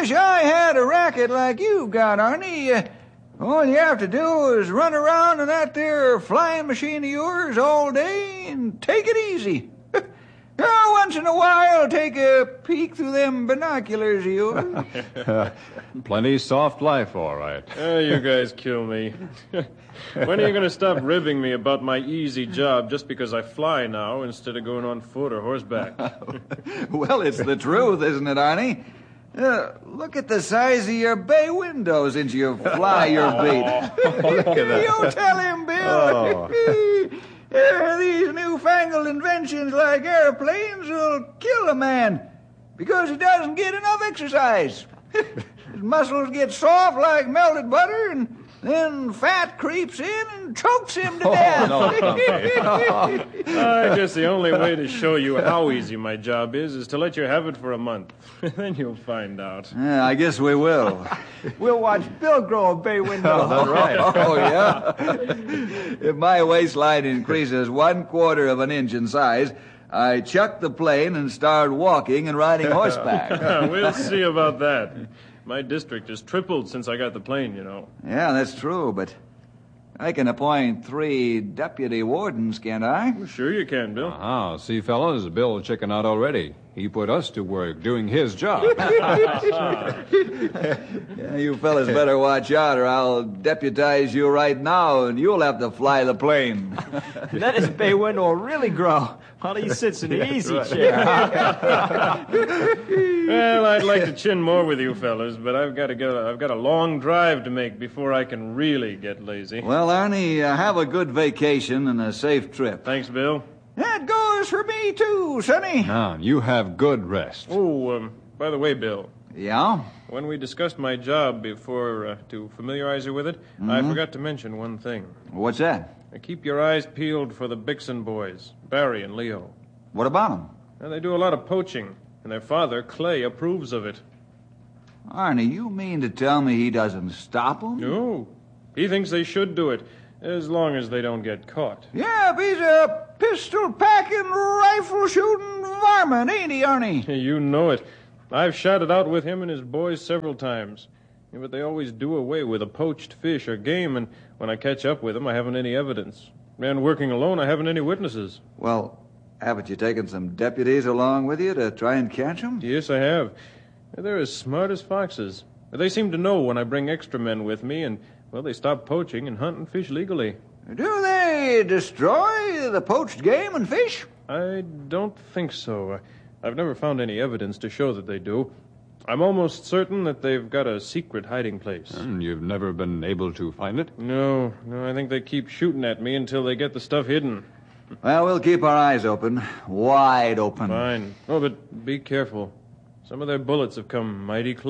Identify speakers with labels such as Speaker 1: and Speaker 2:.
Speaker 1: wish I had a racket like you've got, Arnie. All you have to do is run around in that there flying machine of yours all day and take it easy. Once in a while, take a peek through them binoculars of yours.
Speaker 2: Plenty soft life, all right.
Speaker 3: You guys kill me. When are you going to stop ribbing me about my easy job just because I fly now instead of going on foot or horseback?
Speaker 1: Well, it's the truth, isn't it, Arnie? Look at the size of your bay window since you fly your bait.
Speaker 2: Look at that.
Speaker 1: You tell him, Bill. These newfangled inventions like airplanes will kill a man because he doesn't get enough exercise. His muscles get soft like melted butter, and then fat creeps in and chokes him to death.
Speaker 3: I guess the only way to show you how easy my job is to let you have it for a month. Then you'll find out.
Speaker 1: Yeah, I guess we will.
Speaker 4: We'll watch Bill grow a bay window.
Speaker 2: That's right.
Speaker 1: Oh, yeah? If my waistline increases 1/4 of an inch in size, I chuck the plane and start walking and riding horseback.
Speaker 3: We'll see about that. My district has tripled since I got the plane, you know.
Speaker 1: Yeah, that's true, but I can appoint 3 deputy wardens, can't I?
Speaker 3: Well, sure you can, Bill.
Speaker 2: See, fellas, Bill chickened out already. He put us to work doing his job.
Speaker 1: Yeah, you fellas better watch out, or I'll deputize you right now, and you'll have to fly the plane.
Speaker 4: Then his bay window will really grow while he sits in the easy chair.
Speaker 3: Well, I'd like to chin more with you fellas, but I've got a long drive to make before I can really get lazy.
Speaker 1: Well, Arnie, have a good vacation and a safe trip.
Speaker 3: Thanks, Bill.
Speaker 1: That goes for me, too, Sonny.
Speaker 2: Now, you have good rest.
Speaker 3: Oh, by the way, Bill,
Speaker 1: Yeah?
Speaker 3: when we discussed my job before to familiarize you with it, I forgot to mention one thing.
Speaker 1: What's that?
Speaker 3: Keep your eyes peeled for the Bixon boys, Barry and Leo.
Speaker 1: What about them?
Speaker 3: Now, they do a lot of poaching, and their father, Clay, approves of it.
Speaker 1: Arnie, you mean to tell me he doesn't stop them?
Speaker 3: No, he thinks they should do it, as long as they don't get caught.
Speaker 1: Yeah, he's a pistol-packing, rifle-shooting varmint, ain't he, Arnie?
Speaker 3: You know it. I've shot it out with him and his boys several times. Yeah, but they always do away with a poached fish or game, and when I catch up with them, I haven't any evidence. And working alone, I haven't any witnesses.
Speaker 1: Well, haven't you taken some deputies along with you to try and catch them?
Speaker 3: Yes, I have. They're as smart as foxes. They seem to know when I bring extra men with me, and, well, they stop poaching and hunting fish legally.
Speaker 1: Do they destroy the poached game and fish?
Speaker 3: I don't think so. I've never found any evidence to show that they do. I'm almost certain that they've got a secret hiding place.
Speaker 2: And you've never been able to find it?
Speaker 3: No, I think they keep shooting at me until they get the stuff hidden.
Speaker 1: Well, we'll keep our eyes open. Wide open.
Speaker 3: Fine. Oh, but be careful. Some of their bullets have come mighty close.